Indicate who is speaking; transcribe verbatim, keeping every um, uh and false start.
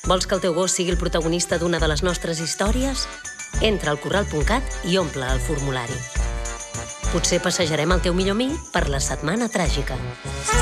Speaker 1: Vols que el teu gos sigui el protagonista d'una de les nostres històries? Entra al corral punt cat i omple el formulari. Potser passejarem el teu millor amic per la setmana tràgica.